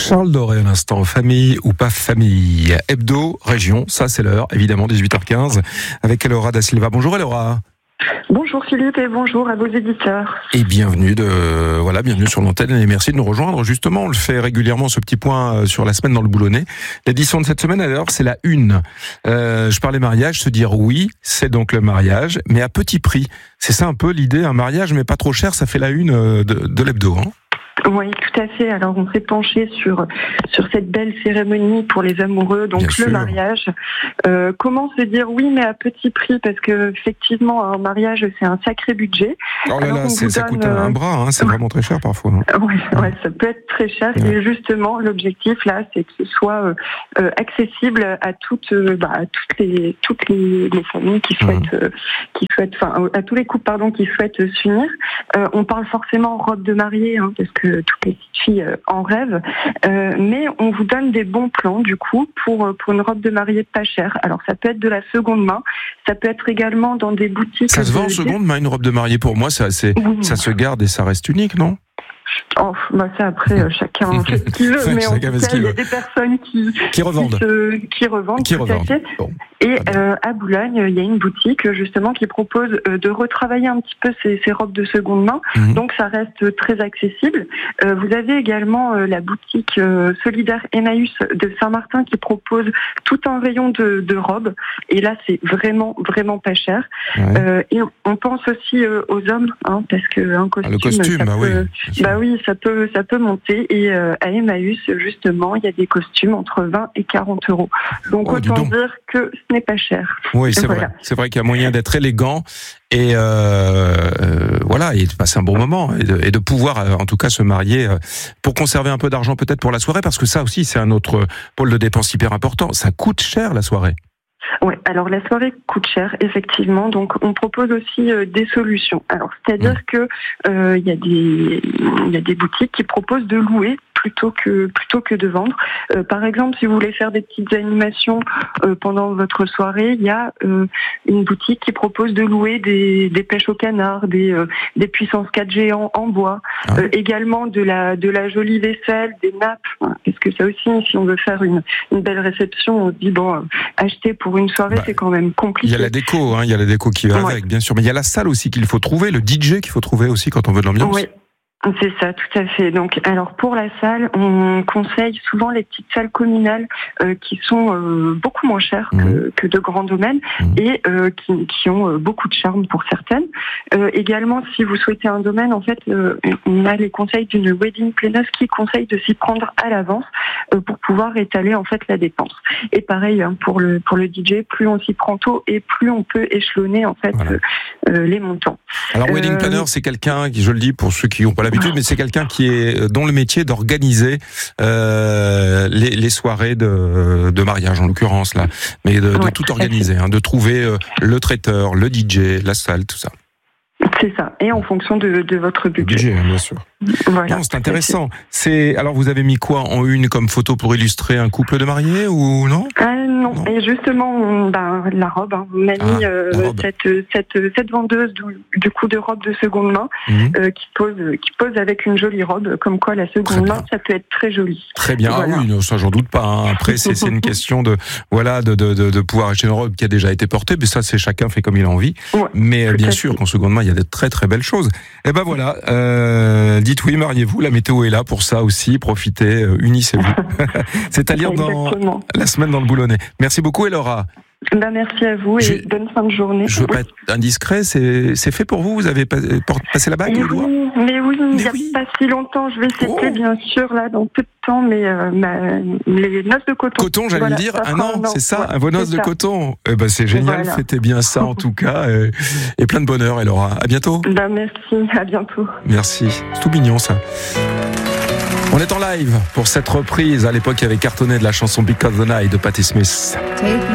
Charles Doré à l'instant, famille ou pas famille. Hebdo, région, ça c'est l'heure, évidemment, 18h15, avec Elora da Silva. Bonjour Elora. Bonjour Philippe et bonjour à vos éditeurs. Et bienvenue bienvenue sur l'antenne et merci de nous rejoindre. Justement, on le fait régulièrement ce petit point sur la semaine dans le boulonnais. L'édition de cette semaine, alors, c'est la une. Je parlais mariage, se dire oui, c'est donc le mariage, mais à petit prix. C'est ça un peu l'idée, un mariage, mais pas trop cher, ça fait la une de l'hebdo, hein. Oui, tout à fait. Alors, on s'est penché sur cette belle cérémonie pour les amoureux, donc le mariage. Comment se dire oui, mais à petit prix, parce que effectivement, un mariage, c'est un sacré budget. Oh là là, ça coûte un bras, hein, c'est vraiment très cher parfois. Oui, ça peut être très cher. Ouais. Et justement, l'objectif là, c'est que ce soit accessible à toutes les familles qui souhaitent, à tous les couples qui souhaitent s'unir. On parle forcément robe de mariée, hein, parce que toutes les petites filles en rêvent, mais on vous donne des bons plans du coup pour une robe de mariée pas chère. Alors ça peut être de la seconde main, ça peut être également dans des boutiques. Ça se vend en seconde main une robe de mariée? Pour moi, ça se garde et ça reste unique, non? Oh, ça après chacun fait ce qu'il veut, mais en tout cas il y a des personnes qui revendent. Tout à fait. Bon. Et à Boulogne, il y a une boutique justement qui propose de retravailler un petit peu ces robes de seconde main, donc ça reste très accessible. Vous avez également la boutique solidaire Emmaüs de Saint-Martin qui propose tout un rayon de robes, et là c'est vraiment pas cher. Ouais. Et on pense aussi aux hommes, hein, parce que un costume, le costume, oui, ça peut monter, et à Emmaüs justement il y a des costumes entre 20 et 40 euros. Donc autant dire que ce n'est pas cher. Oui, c'est vrai. C'est vrai qu'il y a moyen d'être élégant et et de passer un bon moment et de pouvoir en tout cas se marier pour conserver un peu d'argent peut-être pour la soirée, parce que ça aussi c'est un autre pôle de dépenses hyper important. Ça coûte cher la soirée. Oui, alors la soirée coûte cher, effectivement, donc on propose aussi des solutions. Alors, c'est-à-dire que il y a des boutiques qui proposent de louer plutôt que de vendre. Par exemple, si vous voulez faire des petites animations pendant votre soirée, il y a une boutique qui propose de louer des pêches au canard, des puissances 4 géants en bois, également de la jolie vaisselle, des nappes. Parce que ça aussi, si on veut faire une belle réception, on se dit acheter pour une soirée, c'est quand même compliqué. Il y a la déco, qui va avec, bien sûr, mais il y a la salle aussi qu'il faut trouver, le DJ qu'il faut trouver aussi quand on veut de l'ambiance. Oui. C'est ça, tout à fait. Donc, alors pour la salle, on conseille souvent les petites salles communales qui sont beaucoup moins chères que de grands domaines et qui ont beaucoup de charme pour certaines. Également, si vous souhaitez un domaine, en fait, on a les conseils d'une wedding planner qui conseille de s'y prendre à l'avance pour pouvoir étaler en fait la dépense. Et pareil pour le DJ, plus on s'y prend tôt et plus on peut échelonner en fait les montants. Alors wedding planner, c'est quelqu'un qui, je le dis pour ceux qui n'ont pas l'habitude, mais c'est quelqu'un qui est dont le métier d'organiser les soirées de mariage en l'occurrence là, mais de tout organiser, de trouver le traiteur, le DJ, la salle, tout ça. C'est ça, et en fonction de votre budget. Bien sûr. Voilà, non, c'est intéressant. Alors vous avez mis quoi en une comme photo pour illustrer un couple de mariés ou non? Non, et justement, la robe. On a mis cette vendeuse du coup de robe de seconde main qui pose avec une jolie robe, comme quoi la seconde main, ça peut être très joli. Très bien, voilà. Oui, non, ça j'en doute pas. Après, c'est une question de pouvoir acheter une robe qui a déjà été portée, mais ça c'est chacun fait comme il a envie. Ouais, mais bien sûr qu'en seconde main, il y a de très très belles choses. Et voilà, dites oui, mariez-vous, la météo est là pour ça aussi, profitez, unissez-vous. C'est à lire dans la semaine dans le boulonnais. Merci beaucoup Elora. Merci à vous et bonne fin de journée. Je veux pas être indiscret, c'est fait pour vous? Vous avez passé la bague? Mais oui, il n'y a pas si longtemps. Je vais fêter bien sûr là dans peu de temps, mais les noces de coton. Coton, j'allais le dire. C'est ça, vos noces de coton. C'est génial, fêtez bien ça en tout cas. Et plein de bonheur Elora. À bientôt. Merci, à bientôt. Merci, c'est tout mignon ça. On est en live pour cette reprise. À l'époque, il y avait cartonné de la chanson Because the Night de Patti Smith.